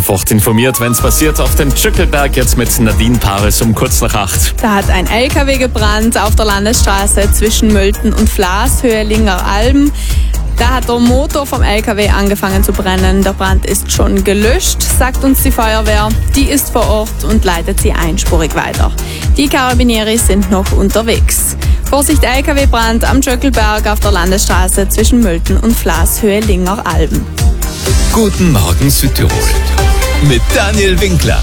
Sofort informiert, wenn es passiert, auf dem Tschückelberg, jetzt mit Nadine Paris um kurz nach 8. Da hat ein LKW gebrannt auf der Landesstraße zwischen Mölten und Flaas, Höhe Lingeralben. Da hat der Motor vom LKW angefangen zu brennen. Der Brand ist schon gelöscht, sagt uns die Feuerwehr. Die ist vor Ort und leitet sie einspurig weiter. Die Carabinieri sind noch unterwegs. Vorsicht, LKW-Brand am Tschöckelberg auf der Landesstraße zwischen Mölten und Flaas, Höhe Lingeralben. Guten Morgen Südtirol mit Daniel Winkler.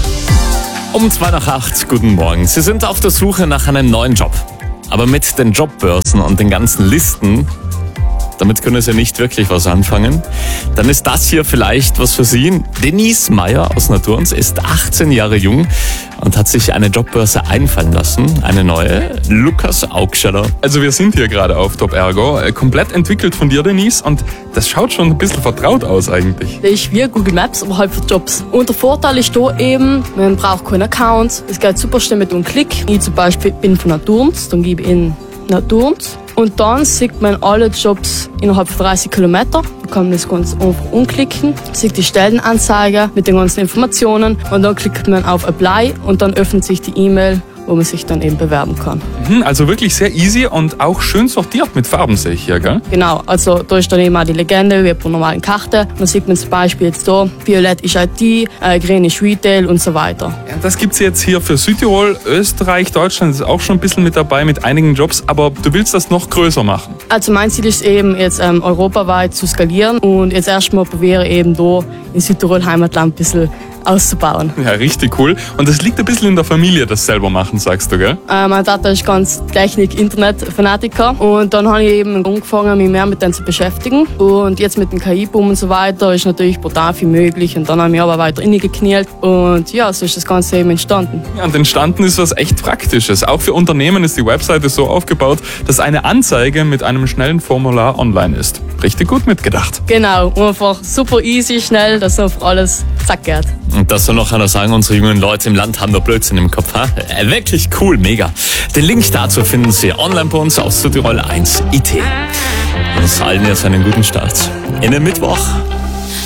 Um 2 nach 8, guten Morgen. Sie sind auf der Suche nach einem neuen Job. Aber mit den Jobbörsen und den ganzen Listen, damit können Sie nicht wirklich was anfangen. Dann ist das hier vielleicht was für Sie. Denise Meyer aus Naturns ist 18 Jahre jung und hat sich eine Jobbörse einfallen lassen. Eine neue. Lukas Augsteller. Also wir sind hier gerade auf Top Ergo, komplett entwickelt von dir, Denise, und das schaut schon ein bisschen vertraut aus eigentlich. Das ist wie Google Maps, aber halt für Jobs. Und der Vorteil ist da eben, man braucht keinen Account. Es geht super schnell mit einem Klick. Ich zum Beispiel bin von Naturns, dann gebe ich in Naturns. Und dann sieht man alle Jobs innerhalb von 30 Kilometern. Da kann man das ganz einfach umklicken, sieht die Stellenanzeige mit den ganzen Informationen und dann klickt man auf Apply und dann öffnet sich die E-Mail, wo man sich dann eben bewerben kann. Also wirklich sehr easy und auch schön sortiert mit Farben, sehe ich hier, gell? Genau, also da ist dann eben auch die Legende, wie bei einer normalen Karte. Dann sieht man zum Beispiel jetzt da, Violett ist IT, Grün ist Retail und so weiter. Ja, das gibt's jetzt hier für Südtirol, Österreich, Deutschland ist auch schon ein bisschen mit dabei mit einigen Jobs, aber du willst das noch größer machen. Also mein Ziel ist eben jetzt europaweit zu skalieren und jetzt erstmal probiere eben da in Südtirol Heimatland ein bisschen auszubauen. Ja, richtig cool. Und das liegt ein bisschen in der Familie, das selber machen, sagst du, gell? Mein Vater ist ganz Technik-Internet-Fanatiker und dann habe ich eben angefangen, mich mehr mit denen zu beschäftigen. Und jetzt mit dem KI-Boom und so weiter ist natürlich brutal viel möglich und dann habe ich mich aber weiter reingeknielt und ja, so ist das Ganze eben entstanden. Ja, und entstanden ist was echt Praktisches. Auch für Unternehmen ist die Webseite so aufgebaut, dass eine Anzeige mit einem schnellen Formular online ist. Richtig gut mitgedacht. Genau, einfach super easy, schnell, dass einfach alles zack geht. Und das soll noch einer sagen, unsere jungen Leute im Land haben nur Blödsinn im Kopf. Ha? Wirklich cool, mega. Den Link dazu finden Sie online bei uns auf Südtirol 1 IT. Uns allen jetzt einen guten Start in den Mittwoch.